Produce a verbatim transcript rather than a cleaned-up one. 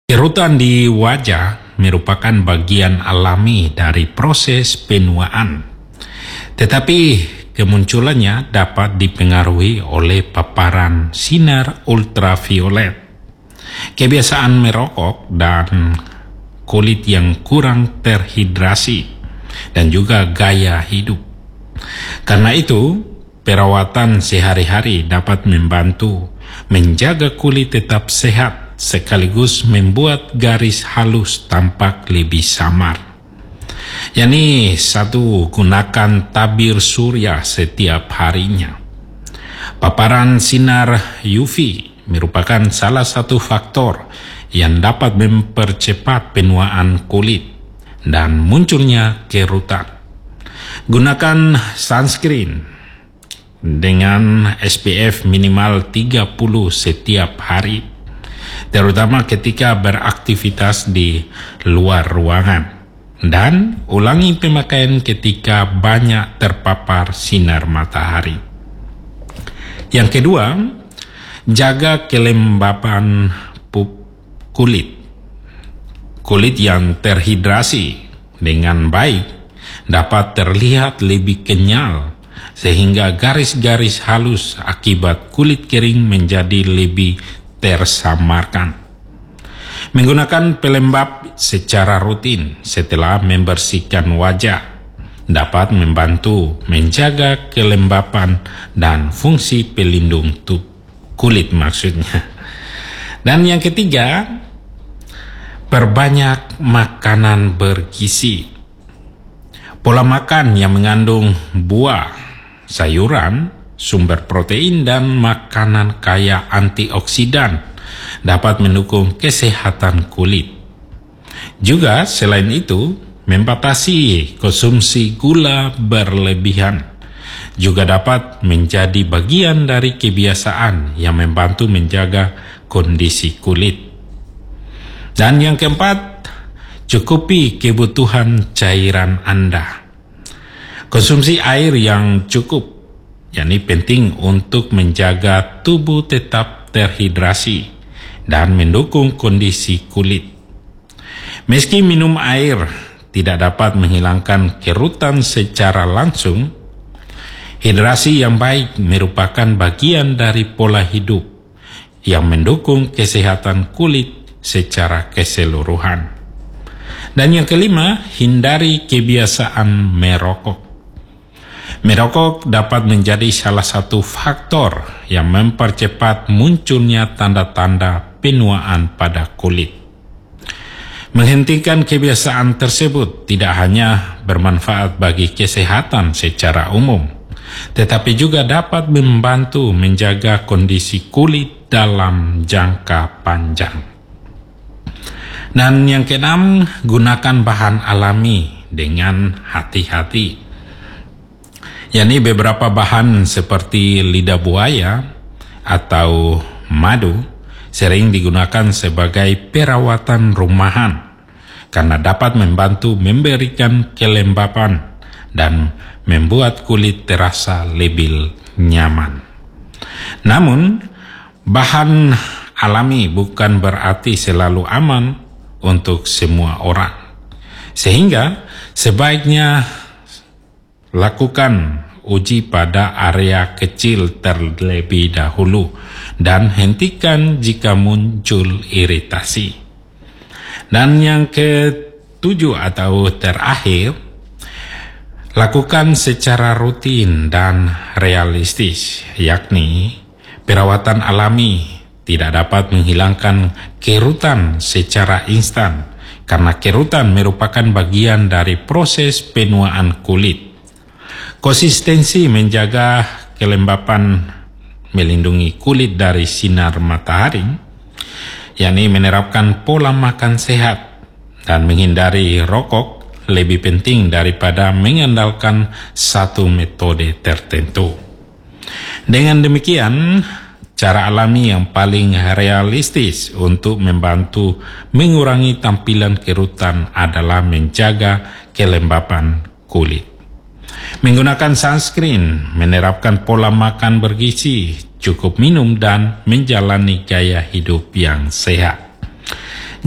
Kerutan di wajah merupakan bagian alami dari proses penuaan, tetapi kemunculannya dapat dipengaruhi oleh paparan sinar ultraviolet, kebiasaan merokok, dan kulit yang kurang terhidrasi, dan juga gaya hidup. Karena itu, perawatan sehari-hari dapat membantu menjaga kulit tetap sehat, sekaligus membuat garis halus tampak lebih samar. Yani satu, gunakan tabir surya setiap harinya. Paparan sinar U V merupakan salah satu faktor yang dapat mempercepat penuaan kulit dan munculnya kerutan. Gunakan sunscreen dengan S P F minimal tiga puluh setiap hari, terutama ketika beraktivitas di luar ruangan, dan ulangi pemakaian ketika banyak terpapar sinar matahari. Yang kedua, jaga kelembapan kulit. Kulit yang terhidrasi dengan baik dapat terlihat lebih kenyal, sehingga garis-garis halus akibat kulit kering menjadi lebih tersamarkan. Menggunakan pelembab secara rutin setelah membersihkan wajah dapat membantu menjaga kelembapan dan fungsi pelindung tubuh kulit maksudnya. Dan yang ketiga, perbanyak makanan bergizi. Pola makan yang mengandung buah, sayuran, sumber protein, dan makanan kaya antioksidan dapat mendukung kesehatan kulit. Juga selain itu, membatasi konsumsi gula berlebihan juga dapat menjadi bagian dari kebiasaan yang membantu menjaga kondisi kulit. Dan yang keempat, cukupi kebutuhan cairan Anda. Konsumsi air yang cukup, yakni penting untuk menjaga tubuh tetap terhidrasi dan mendukung kondisi kulit. Meski minum air tidak dapat menghilangkan kerutan secara langsung, hidrasi yang baik merupakan bagian dari pola hidup yang mendukung kesehatan kulit secara keseluruhan. Dan yang kelima, hindari kebiasaan merokok. Merokok dapat menjadi salah satu faktor yang mempercepat munculnya tanda-tanda penuaan pada kulit. Menghentikan kebiasaan tersebut tidak hanya bermanfaat bagi kesehatan secara umum, tetapi juga dapat membantu menjaga kondisi kulit dalam jangka panjang. Dan yang keenam, gunakan bahan alami dengan hati-hati. yakni beberapa bahan seperti lidah buaya atau madu sering digunakan sebagai perawatan rumahan karena dapat membantu memberikan kelembapan dan membuat kulit terasa lebih nyaman. Namun, bahan alami bukan berarti selalu aman untuk semua orang. Sehingga sebaiknya lakukan uji pada area kecil terlebih dahulu dan hentikan jika muncul iritasi. Dan yang ketujuh atau terakhir, lakukan secara rutin dan realistis, yakni perawatan alami tidak dapat menghilangkan kerutan secara instan karena kerutan merupakan bagian dari proses penuaan kulit. Konsistensi menjaga kelembapan melindungi kulit dari sinar matahari, yakni menerapkan pola makan sehat dan menghindari rokok lebih penting daripada mengandalkan satu metode tertentu. Dengan demikian, cara alami yang paling realistis untuk membantu mengurangi tampilan kerutan adalah menjaga kelembapan kulit. Menggunakan sunscreen, menerapkan pola makan bergizi, cukup minum, dan menjalani gaya hidup yang sehat.